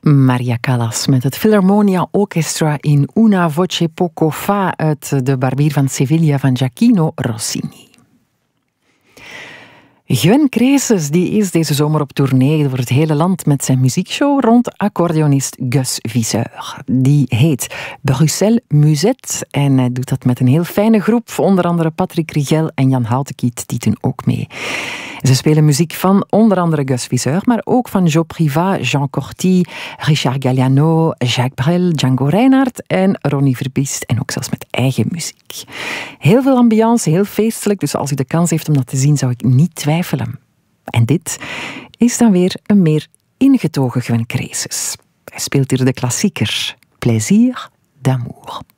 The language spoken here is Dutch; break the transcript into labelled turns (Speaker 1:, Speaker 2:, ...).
Speaker 1: Maria Callas met het Philharmonia Orchestra in Una voce poco fa uit de Barbier van Sevilla van Gioachino Rossini. Gwen Creeses die is deze zomer op tournee door het hele land met zijn muziekshow rond accordeonist Gus Viseur. Die heet Bruxelles Musette en hij doet dat met een heel fijne groep. Onder andere Patrick Rigel en Jan Houtekiet, die doen ook mee. Ze spelen muziek van onder andere Gus Viseur, maar ook van Jo Privat, Jean Corty, Richard Galliano, Jacques Brel, Django Reinhardt en Ronnie Verbiest. En ook zelfs met eigen muziek. Heel veel ambiance, heel feestelijk. Dus als u de kans heeft om dat te zien, zou ik niet twijfelen. En dit is dan weer een meer ingetogen Gwen Creeses. Hij speelt hier de klassieker Plaisir d'amour.